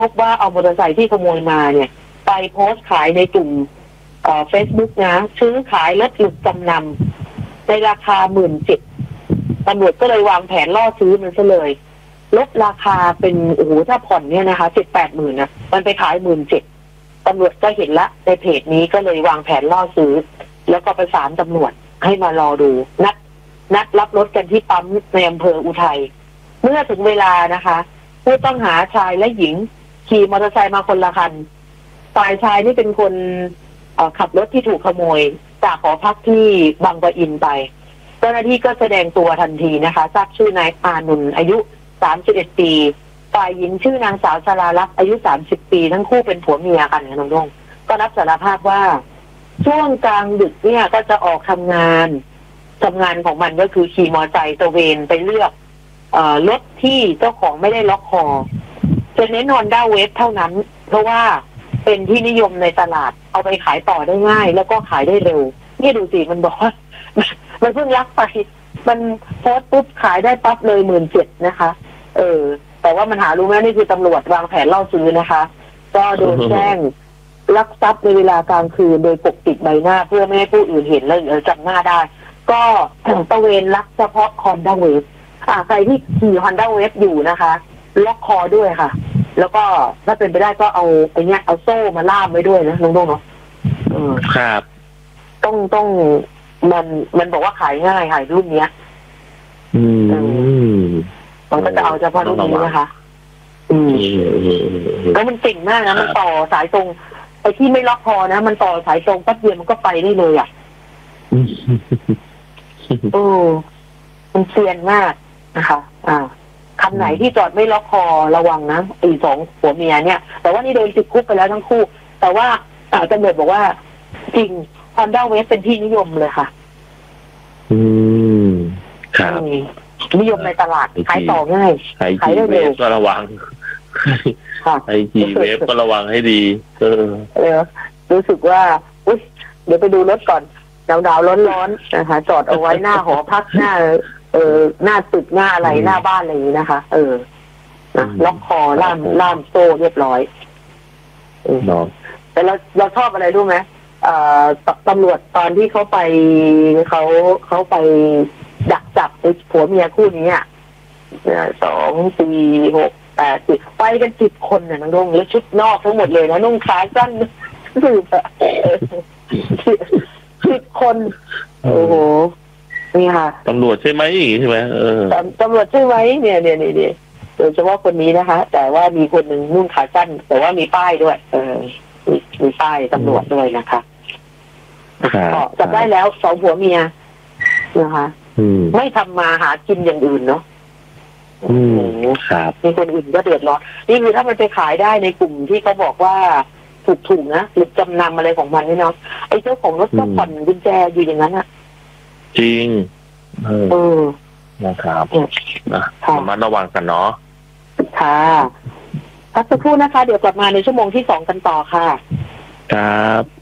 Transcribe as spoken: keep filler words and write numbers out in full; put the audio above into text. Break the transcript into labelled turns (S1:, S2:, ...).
S1: พบว่าเอามอเตอร์ไซค์ที่ขโมยมาเนี่ยไปโพสต์ขายในกลุ่มเอ่อเฟซบุ๊กนะซื้อขายรถหลุดจำนำในราคาหมื่นเจ็ดตำรวจก็เลยวางแผนล่อซื้อมันซะเลยลดราคาเป็นโอ้โหถ้าผ่อนเนี่ยนะคะเจ็ดแปดหมื่นนะมันไปขายหมื่นเจ็ดตำรวจก็เห็นละในเพจนี้ก็เลยวางแผนล่อซื้อแล้วก็ประสานตำรวจให้มารอดูนัดนัดรับรถกันที่ปั๊มในอำเภออุทัยเมื่อถึงเวลานะคะผู้ต้องหาชายและหญิงขี่มอเตอร์ไซค์มาคนละคันฝ่ายชายนี่เป็นคนขับรถที่ถูกขโมยจากหอพักที่บางปะอินไปเจ้าหน้าที่ก็แสดงตัวทันทีนะคะทราบชื่อนายอานุนอายุสามสิบเอ็ดปีฝ่ายหญิงชื่อนางสาวชลาลักษณ์อายุสามสิบปีทั้งคู่เป็นผัวเมียกันนะน้องดงก็รับสารภาพว่าช่วงกลางดึกเนี่ยก็จะออกทำงานทำงานของมันก็คือขี่มอเตอร์ไซค์ตระเวนไปเลือกเอ่อรถที่เจ้าของไม่ได้ล็อกคอจะเน้นฮอนด้าเวฟเท่านั้นเพราะว่าเป็นที่นิยมในตลาดเอาไปขายต่อได้ง่ายแล้วก็ขายได้เร็วนี่ดูสิมันบอกว่ามันเพิ่งลักไปมันโพสต์ปุ๊บขายได้ปั๊บเลยหมื่นเจ็ดนะคะเออแต่ว่ามันหารู้ไหมนี่คือตำรวจวางแผนล่อซื้อนะคะก็โดนแจ้งลักทรัพย์ในเวลากลางคืนโดยปกปิดใบหน้าเพื่อไม่ให้ผู้อื่นเห็นแล้วจำหน้าได้ก็ตระเวนลักเฉพาะฮอนด้าเวฟอ่าใครที่ขี่ฮอนด้าเวฟอยู่นะคะล็อกคอด้วยค่ะแล้วก็ถ้าเป็นไปได้ก็เอาไอ้เนี้ยเอาโซ่มาล่ามไว้ด้วยนะน้องๆเนาะ
S2: ครับ
S1: ต้องต้องมันมันบอกว่าขายง่ายขายรุ่นเนี้ย
S2: อืม
S1: มันก็จะเอาเฉพาะรุ่นนี้นะคะอืมแล้วมันติ่งมากนะมันต่อสายตรงไอ้ที่ไม่ล็อกคอนะมันต่อสายตรงแป๊บเดียวมันก็ไปได้เลยอ่ะโอ้มันเซียนมากนะคะอ่าคันไหนที่จอดไม่ล็อกคอระวังนะไอ้สองผัวเมียเนี่ยแต่ว่านี่โดนติดคุกไปแล้วทั้งคู่แต่ว่าตำรวจบอกว่าจริงฮอนด้าเวฟเป็นที่นิยมเลยค่ะ
S2: อืมครับ
S1: นิยมในตลาดขายต่อง่าย
S2: ขายได้เร็วก็ระวังไอจีเวฟก็ระวังให้ดีเออ
S1: เออรู้สึกว่าอุ๊ยเดี๋ยวไปดูรถก่อนหนาวๆร้อนๆนะคะจอดเอาไว้หน้าหอพักหน้าเออหน้าตึกหน้าอะไรหน้าบ้านอะไรอย่างนี้นะคะเออนะล็อกคอล่ามล่ามโซ่เรียบร้อยแต่เราเราชอบอะไรรู้ไหมตำรวจตอนที่เขาไปเขาเขาไปดักจับไอ้ผัวเมียคู่นี้อ่ะสองสี่หกแปดสิบไปกันสิบคนน่ะน้องดงแล้วชุดนอกทั้งหมดเลยนะนุ่งขาสั้นสืบอะสิบคนโอ้โหนี่ค่ะ
S2: ตำรวจใช่ไหมอย่างนี้ใช่ไหมเออ
S1: ตำรวจใช่ไหมเนี่ยเนี่ยเนี่ยโดยเฉพาะคนนี้นะคะแต่ว่ามีคนหนึ่งนุ่งขาสั้นแต่ว่ามีป้ายด้วยเออมีมีป้ายตำรวจด้วยนะคะก็จับได้แล้วสองผัวเมียนะคะไม่ทำมาหากินอย่างอื่นเนาะ
S2: โอ้โหครับ
S1: มีคนอื่นก็เดือดร้อนนี่คือถ้ามันไปขายได้ในกลุ่มที่เขาบอกว่าถูกๆนะหรือจำนำอะไรของมันนี่เนาะไอ้เจ้าของรถก็ผ่อนกุญแจอยู่อย่างนั้นอะ
S2: จริง
S1: เออ
S2: นะครับนะระมัดระวังกันเนาะ
S1: ค่ะพักสักครู่นะคะเดี๋ยวกลับมาในชั่วโมงที่สองกันต่อค่ะ
S2: ครับ